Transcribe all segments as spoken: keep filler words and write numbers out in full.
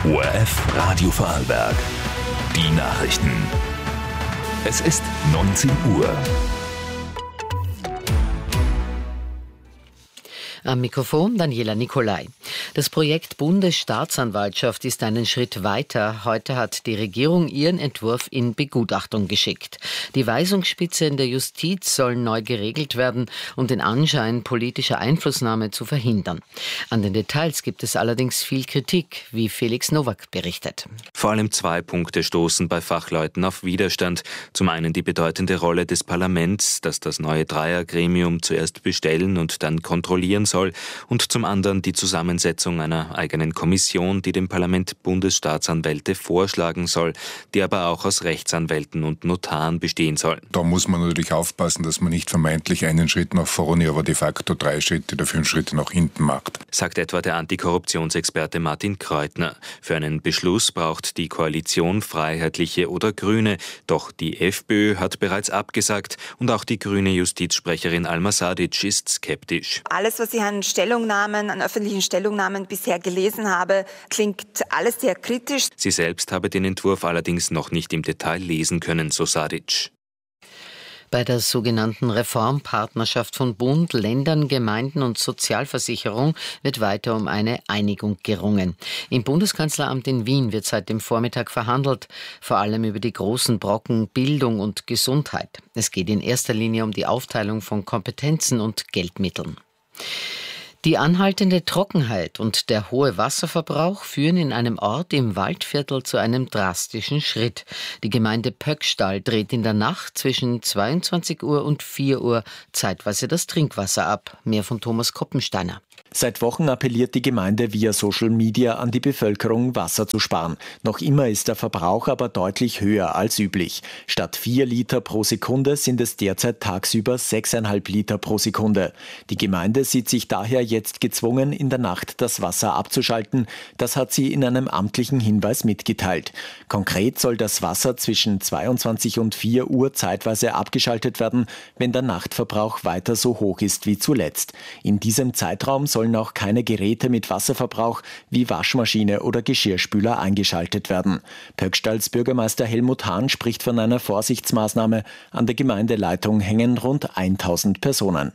O R F Radio Vorarlberg. Die Nachrichten. Es ist neunzehn Uhr. Am Mikrofon Daniela Nicolai. Das Projekt Bundesstaatsanwaltschaft ist einen Schritt weiter. Heute hat die Regierung ihren Entwurf in Begutachtung geschickt. Die Weisungsspitze in der Justiz soll neu geregelt werden, um den Anschein politischer Einflussnahme zu verhindern. An den Details gibt es allerdings viel Kritik, wie Felix Nowak berichtet. Vor allem zwei Punkte stoßen bei Fachleuten auf Widerstand. Zum einen die bedeutende Rolle des Parlaments, das das neue Dreiergremium zuerst bestellen und dann kontrollieren soll. Und zum anderen die Zusammensetzung einer eigenen Kommission, die dem Parlament Bundesstaatsanwälte vorschlagen soll, die aber auch aus Rechtsanwälten und Notaren bestehen soll. Da muss man natürlich aufpassen, dass man nicht vermeintlich einen Schritt nach vorne, aber de facto drei Schritte oder fünf Schritte nach hinten macht. Sagt etwa der Antikorruptionsexperte Martin Kreutner. Für einen Beschluss braucht die Koalition Freiheitliche oder Grüne. Doch die FPÖ hat bereits abgesagt und auch die grüne Justizsprecherin Alma Sadic ist skeptisch. Alles, was ich an Stellungnahmen, an öffentlichen Stellungnahmen bisher gelesen habe, klingt alles sehr kritisch. Sie selbst habe den Entwurf allerdings noch nicht im Detail lesen können, so Sadic. Bei der sogenannten Reformpartnerschaft von Bund, Ländern, Gemeinden und Sozialversicherung wird weiter um eine Einigung gerungen. Im Bundeskanzleramt in Wien wird seit dem Vormittag verhandelt, vor allem über die großen Brocken Bildung und Gesundheit. Es geht in erster Linie um die Aufteilung von Kompetenzen und Geldmitteln. Die anhaltende Trockenheit und der hohe Wasserverbrauch führen in einem Ort im Waldviertel zu einem drastischen Schritt. Die Gemeinde Pöckstall dreht in der Nacht zwischen zweiundzwanzig Uhr und vier Uhr zeitweise das Trinkwasser ab. Mehr von Thomas Koppensteiner. Seit Wochen appelliert die Gemeinde via Social Media an die Bevölkerung, Wasser zu sparen. Noch immer ist der Verbrauch aber deutlich höher als üblich. Statt vier Liter pro Sekunde sind es derzeit tagsüber sechseinhalb Liter pro Sekunde. Die Gemeinde sieht sich daher jetzt gezwungen, in der Nacht das Wasser abzuschalten. Das hat sie in einem amtlichen Hinweis mitgeteilt. Konkret soll das Wasser zwischen zweiundzwanzig und vier Uhr zeitweise abgeschaltet werden, wenn der Nachtverbrauch weiter so hoch ist wie zuletzt. In diesem Zeitraum sollen auch keine Geräte mit Wasserverbrauch wie Waschmaschine oder Geschirrspüler eingeschaltet werden. Pöckstalls Bürgermeister Helmut Hahn spricht von einer Vorsichtsmaßnahme. An der Gemeindeleitung hängen rund tausend Personen.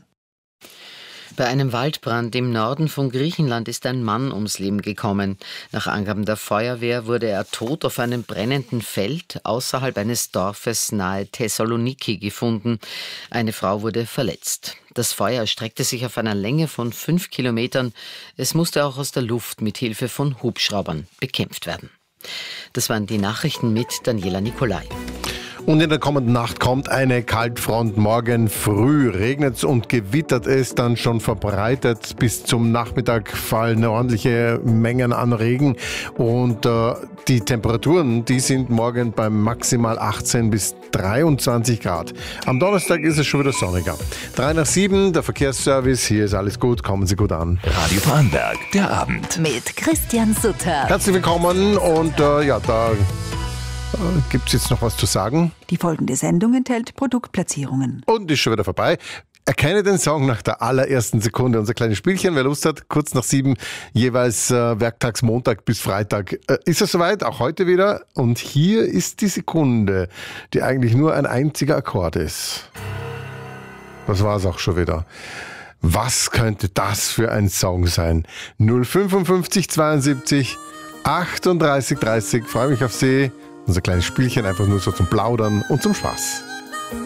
Bei einem Waldbrand im Norden von Griechenland ist ein Mann ums Leben gekommen. Nach Angaben der Feuerwehr wurde er tot auf einem brennenden Feld außerhalb eines Dorfes nahe Thessaloniki gefunden. Eine Frau wurde verletzt. Das Feuer erstreckte sich auf einer Länge von fünf Kilometern. Es musste auch aus der Luft mit Hilfe von Hubschraubern bekämpft werden. Das waren die Nachrichten mit Daniela Nicolai. Und in der kommenden Nacht kommt eine Kaltfront. Morgen früh regnet und gewittert es dann schon verbreitet. Bis zum Nachmittag fallen ordentliche Mengen an Regen. Und äh, die Temperaturen, die sind morgen bei maximal achtzehn bis dreiundzwanzig Grad. Am Donnerstag ist es schon wieder sonniger. Drei nach sieben, der Verkehrsservice. Hier ist alles gut. Kommen Sie gut an. Radio Vorarlberg, der Abend. Mit Christian Sutter. Herzlich willkommen. Und äh, ja, da... Gibt es jetzt noch was zu sagen? Die folgende Sendung enthält Produktplatzierungen. Und ist schon wieder vorbei. Erkenne den Song nach der allerersten Sekunde. Unser kleines Spielchen, wer Lust hat, kurz nach sieben, jeweils äh, werktags Montag bis Freitag. Äh, ist es soweit? Auch heute wieder. Und hier ist die Sekunde, die eigentlich nur ein einziger Akkord ist. Das war es auch schon wieder. Was könnte das für ein Song sein? null fünfundfünfzig zweiundsiebzig achtunddreißig dreißig. Freue mich auf Sie. Unser kleines Spielchen einfach nur so zum Plaudern und zum Spaß.